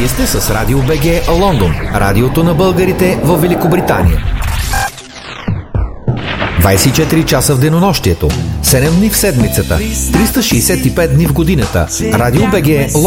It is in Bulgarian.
сте с Радио БГ Лондон, радиото на българите в Великобритания. 24 часа в денонощието, 7 дни в седмицата, 365 дни в годината. Радио БГ Лондон.